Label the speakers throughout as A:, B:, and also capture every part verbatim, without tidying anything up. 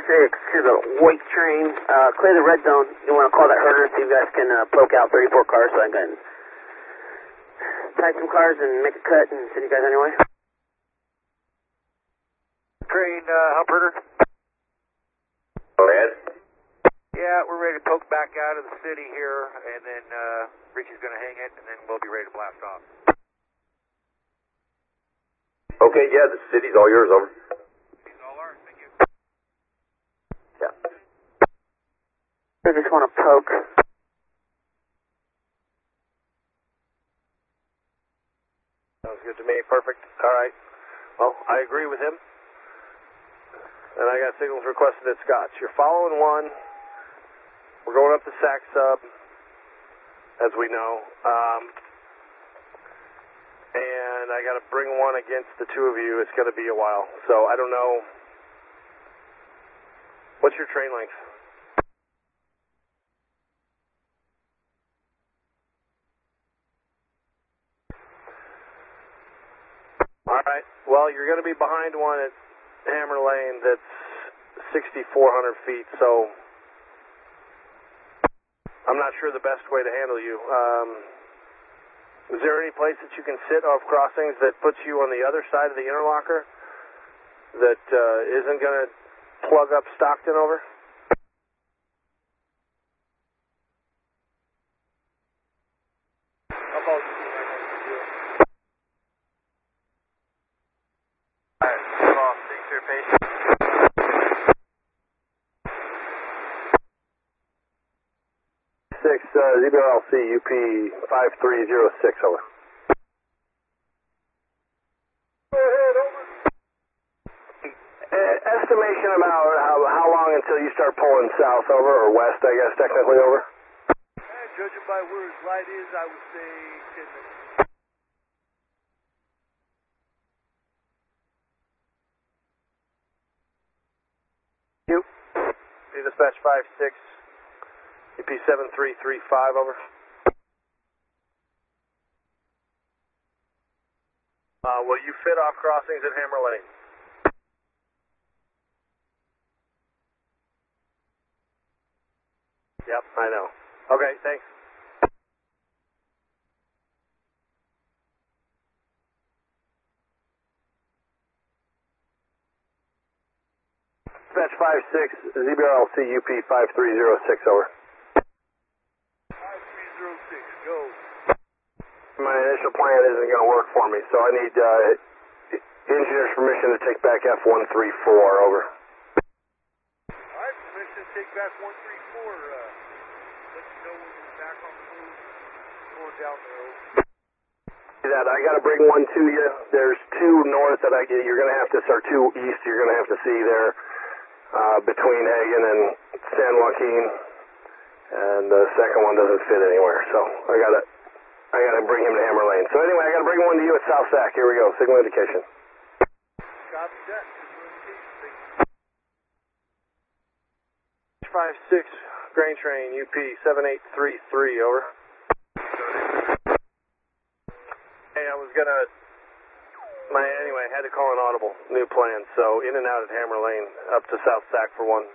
A: five six to the white train. Uh, clear the red zone. You want to call that herder so you guys can uh, poke out thirty-four cars so I can tie some cars and make a cut and send you guys anyway.
B: Train, uh, help herder.
C: Go ahead.
B: Yeah, we're ready to poke back out of the city here, and then uh, Richie's going to hang it, and then we'll be ready to blast off.
C: Okay, yeah, the city's all yours, over.
B: He's all ours, thank you.
C: Yeah.
A: I just want to poke.
D: Sounds good to me, perfect. All right. Well, I agree with him. And I got signals requested at Scott's. You're following one. We're going up to Sac Sub, as we know. Um, and I got to bring one against the two of you. It's going to be a while. So I don't know. What's your train length? All right. Well, you're going to be behind one at Hammer Lane that's sixty-four hundred feet, so I'm not sure the best way to handle you. Um, is there any place that you can sit off crossings that puts you on the other side of the interlocker that uh, isn't going to plug up Stockton over? How about you? All right, come off. Thanks for your patience. Six, uh, Z B R L C, U P five three zero six, over. Go ahead, over. Uh, estimation about how, how long until you start pulling south, over, or west, I guess, technically, over?
B: Uh, judging by where his light is, I would say ten minutes.
D: You? Dispatch five six. U P seven three three five, over. Uh, will you fit off crossings at Hammer Lane? Yep, I know. Okay, thanks. Dispatch five six, Z B R L C, U P five three zero six, over.
B: five three zero six, go.
D: My initial plan isn't going to work for me, so I need uh, engineer's permission to take back F one three four, over.
B: All right, permission to take back one three four. Uh, let you know when you're back on the move, going down the road.
D: That I got to bring one to you. There's two north that I get. You're going to have to start two east. You're going to have to see there uh, between Hagen and San Joaquin, and the second one doesn't fit anywhere. So I got to. I got to bring him to Hammer Lane. So anyway, I got to bring one to you at South Sac. Here we go. Signal indication.
B: Copy that.
D: five six, grain train, U P seven eight three three, over. Hey, I was going to, my anyway, I had to call an audible, new plan, so in and out at Hammer Lane, up to South Sac for one.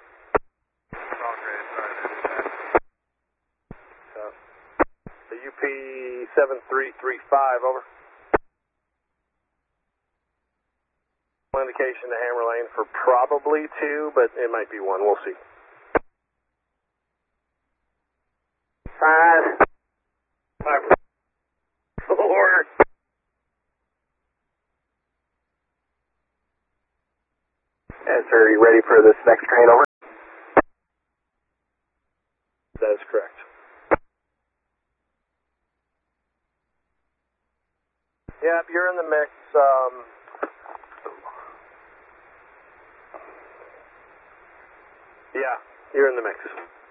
D: U P seven three three five, over. Indication to Hammer Lane for probably two, but it might be one. We'll see.
A: Five.
D: Five. Four.
C: And sir, are you ready for this next train, over?
D: That is correct. Yep, you're in the mix. Um, yeah, you're in the mix.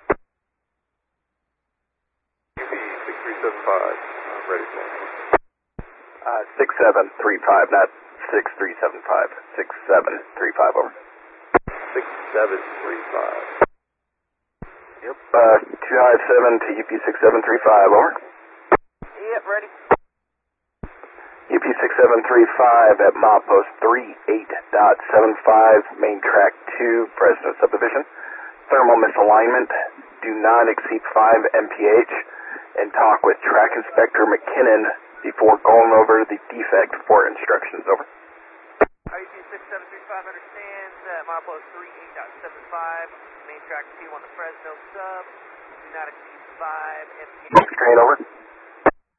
C: U P six three seven five, I'm ready for it. Uh, six seven three five, not six three seven five. six seven three five, over. six seven three five. Yep, uh, two five seven to U P six seven three five, over.
A: Yep, ready.
C: U P six seven three five at milepost three eight point seven five, main track two, Fresno subdivision. Thermal misalignment, do not exceed five M P H, and talk with Track Inspector McKinnon before going over the defect for instructions. Over.
E: U P six seven three five understands at milepost three eight point seven five, main track two on the Fresno sub, do not exceed five M P H.
C: Next train, over.